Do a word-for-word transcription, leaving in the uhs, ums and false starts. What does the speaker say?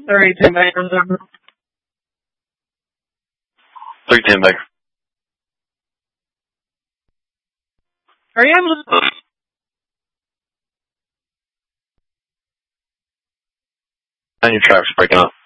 Three ten back. Three ten back. Are you able to? And your traffic's breaking up.